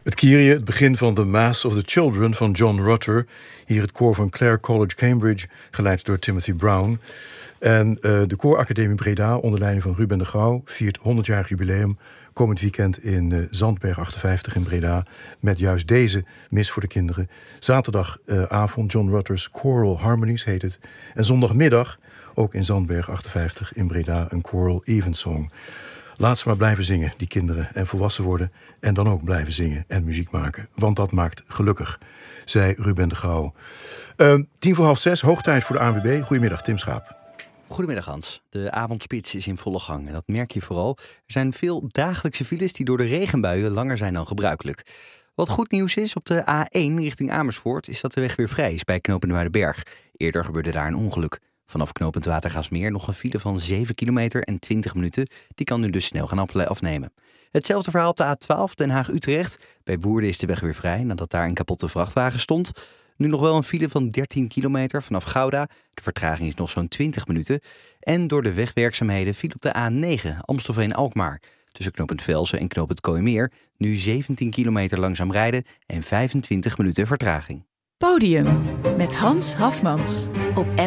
Het Kyrie, het begin van The Mass of the Children van John Rutter. Hier het koor van Clare College, Cambridge, geleid door Timothy Brown. En de Kooracademie Breda, onder leiding van Ruben de Gouw, viert 100-jarig jubileum komend weekend in Zandberg 58 in Breda. Met juist deze mis voor de kinderen. Zaterdagavond John Rutter's Choral Harmonies heet het. En zondagmiddag, ook in Zandberg 58 in Breda, een Choral Evensong. Laat ze maar blijven zingen, die kinderen, en volwassen worden. En dan ook blijven zingen en muziek maken. Want dat maakt gelukkig, zei Ruben de Gouw. 5:45, hoog tijd voor de ANWB. Goedemiddag, Tim Schaap. Goedemiddag Hans. De avondspits is in volle gang en dat merk je vooral. Er zijn veel dagelijkse files die door de regenbuien langer zijn dan gebruikelijk. Wat goed nieuws is op de A1 richting Amersfoort is dat de weg weer vrij is bij knooppunt Muidenberg. Eerder gebeurde daar een ongeluk. Vanaf knooppunt Watergaasmeer nog een file van 7 kilometer en 20 minuten. Die kan nu dus snel gaan afnemen. Hetzelfde verhaal op de A12 Den Haag-Utrecht. Bij Woerden is de weg weer vrij nadat daar een kapotte vrachtwagen stond. Nu nog wel een file van 13 kilometer vanaf Gouda. De vertraging is nog zo'n 20 minuten. En door de wegwerkzaamheden viel op de A9 Amstelveen-Alkmaar. Tussen knooppunt Velsen en knooppunt Kooimeer nu 17 kilometer langzaam rijden en 25 minuten vertraging. Podium met Hans Hafmans op